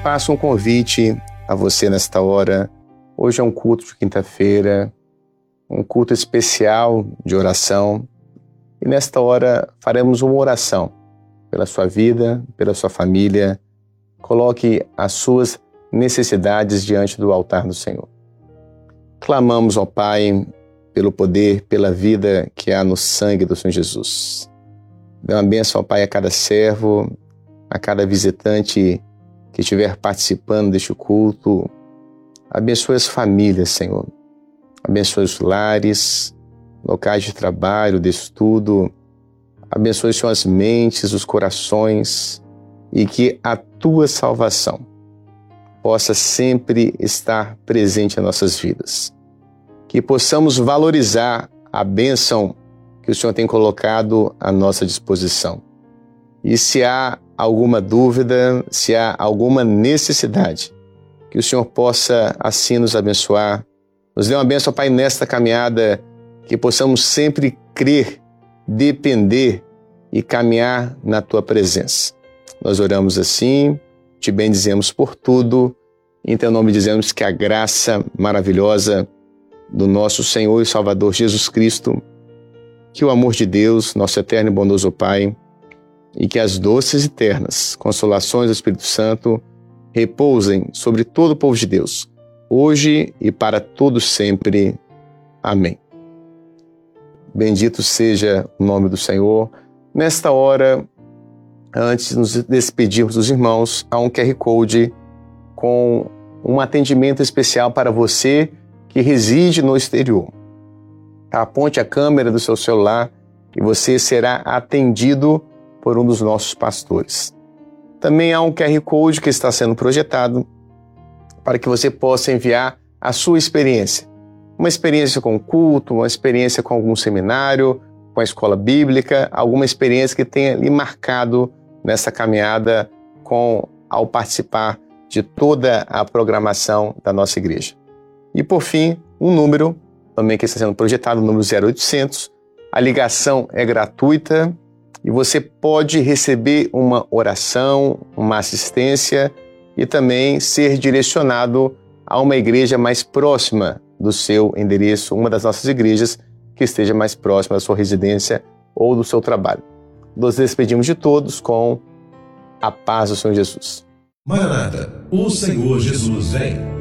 Faço um convite a você nesta hora. Hoje é um culto de quinta-feira, um culto especial de oração. E nesta hora faremos uma oração pela sua vida, pela sua família. Coloque as suas necessidades diante do altar do Senhor. Clamamos, ó Pai, pelo poder, pela vida que há no sangue do Senhor Jesus. Dê uma bênção, ó Pai, a cada servo, a cada visitante que estiver participando deste culto. Abençoe as famílias, Senhor. Abençoe os lares, locais de trabalho, de estudo. Abençoe, Senhor, as mentes, os corações, e que a Tua salvação possa sempre estar presente em nossas vidas. Que possamos valorizar a bênção que o Senhor tem colocado à nossa disposição. E se há alguma dúvida, se há alguma necessidade, que o Senhor possa assim nos abençoar. Nos dê uma bênção, Pai, nesta caminhada, que possamos sempre crer, depender e caminhar na Tua presença. Nós oramos assim, te bendizemos por tudo, em Teu nome dizemos que a graça maravilhosa do nosso Senhor e Salvador Jesus Cristo, que o amor de Deus, nosso eterno e bondoso Pai, e que as doces e ternas consolações do Espírito Santo repousem sobre todo o povo de Deus, hoje e para todo sempre. Amém. Bendito seja o nome do Senhor. Nesta hora, antes de nos despedirmos dos irmãos, há um QR Code com um atendimento especial para você que reside no exterior. Aponte a câmera do seu celular e você será atendido por um dos nossos pastores. Também há um QR Code que está sendo projetado para que você possa enviar a sua experiência. Uma experiência com o culto, uma experiência com algum seminário, com a escola bíblica, alguma experiência que tenha lhe marcado nessa caminhada ao participar de toda a programação da nossa igreja. E por fim, um número também que está sendo projetado, o número 0800. A ligação é gratuita e você pode receber uma oração, uma assistência e também ser direcionado a uma igreja mais próxima do seu endereço, uma das nossas igrejas que esteja mais próxima da sua residência ou do seu trabalho. Nos despedimos de todos com a paz do Senhor Jesus. Maranata, o Senhor Jesus vem.